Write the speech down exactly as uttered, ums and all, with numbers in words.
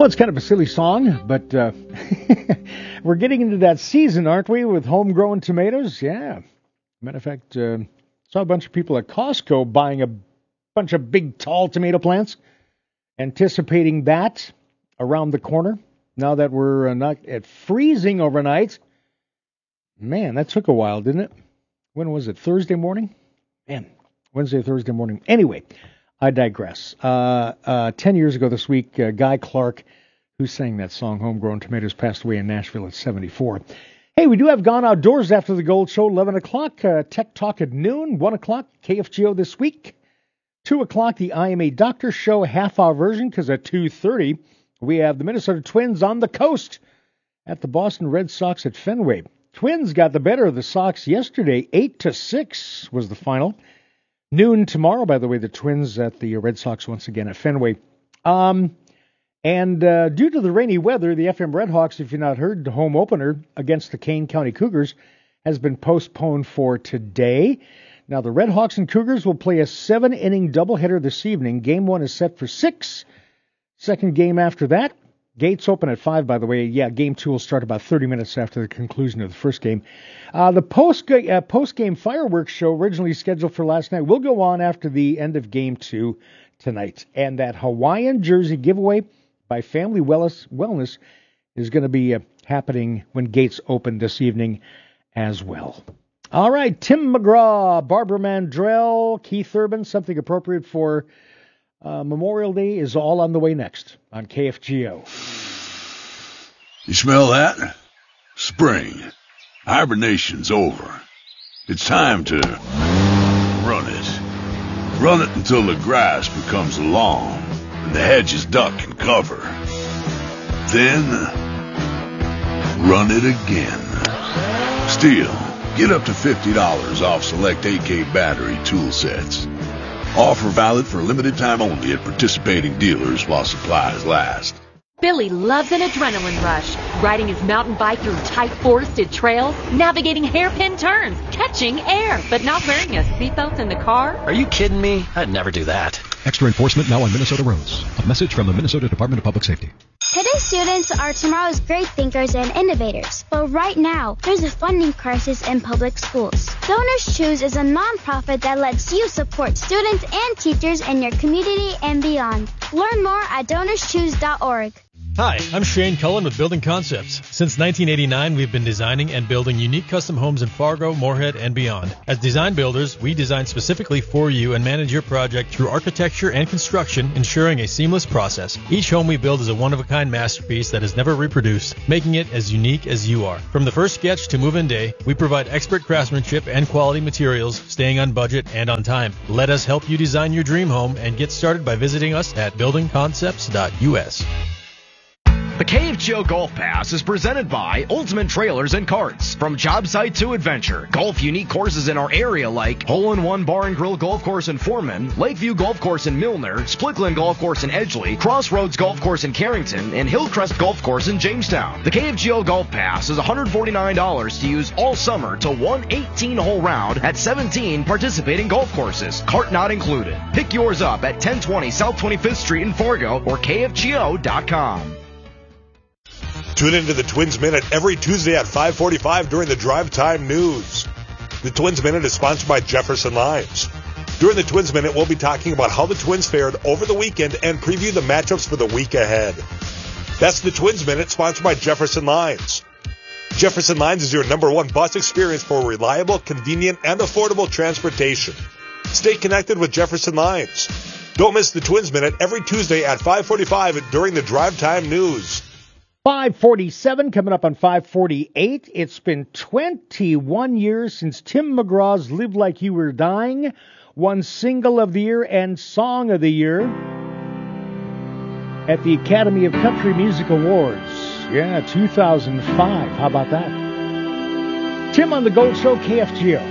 Well, it's kind of a silly song, but uh, we're getting into that season, aren't we, with homegrown tomatoes? Yeah. Matter of fact, uh, saw a bunch of people at Costco buying a bunch of big, tall tomato plants, anticipating that around the corner. Now that we're uh, not at freezing overnight, man, that took a while, didn't it? When was it? Thursday morning? Man, Wednesday, Thursday morning. Anyway, I digress. Uh, uh, ten years ago this week, uh, Guy Clark, who sang that song, Homegrown Tomatoes, passed away in Nashville at seventy-four. Hey, we do have Gone Outdoors after the Gold Show, eleven o'clock. Uh, Tech Talk at noon, one o'clock, K F G O this week. two o'clock, the I Am a Doctor Show, half-hour version, because at two thirty, we have the Minnesota Twins on the coast at the Boston Red Sox at Fenway. Twins got the better of the Sox yesterday. eight to six was the final. Noon tomorrow, by the way, the Twins at the Red Sox once again at Fenway. Um, and uh, due to the rainy weather, the F M Redhawks, if you've not heard, the home opener against the Kane County Cougars has been postponed for today. Now, the Redhawks and Cougars will play a seven-inning doubleheader this evening. Game one is set for six. Second game after that. Gates open at five, by the way. Yeah, game two will start about thirty minutes after the conclusion of the first game. Uh, the post uh, post-game fireworks show, originally scheduled for last night, will go on after the end of game two tonight. And that Hawaiian jersey giveaway by Family Wellness, Wellness is going to be uh, happening when gates open this evening as well. All right, Tim McGraw, Barbara Mandrell, Keith Urban, something appropriate for Uh, Memorial Day is all on the way next on K F G O. You smell that? Spring. Hibernation's over. It's time to run it. Run it until the grass becomes long and the hedges duck and cover. Then, run it again. Still, get up to fifty dollars off select A K battery tool sets. Offer valid for a limited time only at participating dealers while supplies last. Billy loves an adrenaline rush, riding his mountain bike through tight forested trails, navigating hairpin turns, catching air, but not wearing a seatbelt in the car. Are you kidding me? I'd never do that. Extra enforcement now on Minnesota roads. A message from the Minnesota Department of Public Safety. Today's students are tomorrow's great thinkers and innovators, but right now, there's a funding crisis in public schools. Donors Choose is a nonprofit that lets you support students and teachers in your community and beyond. Learn more at donors choose dot org. Hi, I'm Shane Cullen with Building Concepts. Since nineteen eighty-nine, we've been designing and building unique custom homes in Fargo, Moorhead, and beyond. As design builders, we design specifically for you and manage your project through architecture and construction, ensuring a seamless process. Each home we build is a one-of-a-kind masterpiece that is never reproduced, making it as unique as you are. From the first sketch to move-in day, we provide expert craftsmanship and quality materials, staying on budget and on time. Let us help you design your dream home and get started by visiting us at building concepts dot U S. The K F G O Golf Pass is presented by Ultimate Trailers and Carts. From job site to adventure, golf unique courses in our area like Hole in One Bar and Grill Golf Course in Foreman, Lakeview Golf Course in Milner, Splickland Golf Course in Edgeley, Crossroads Golf Course in Carrington, and Hillcrest Golf Course in Jamestown. The K F G O Golf Pass is one hundred forty-nine dollars to use all summer to one eighteen-hole round at seventeen participating golf courses, cart not included. Pick yours up at ten twenty South twenty-fifth Street in Fargo or K F G O dot com. Tune into the Twins Minute every Tuesday at five forty-five during the Drive Time News. The Twins Minute is sponsored by Jefferson Limes. During the Twins Minute, we'll be talking about how the Twins fared over the weekend and preview the matchups for the week ahead. That's the Twins Minute, sponsored by Jefferson Limes. Jefferson Limes is your number one bus experience for reliable, convenient, and affordable transportation. Stay connected with Jefferson Limes. Don't miss the Twins Minute every Tuesday at five forty-five during the Drive Time News. five forty-seven coming up on five forty-eight. It's been twenty-one years since Tim McGraw's Live Like You Were Dying won Single of the Year and Song of the Year at the Academy of Country Music Awards. Yeah, two thousand five. How about that? Tim on the Gold Show, K F G O.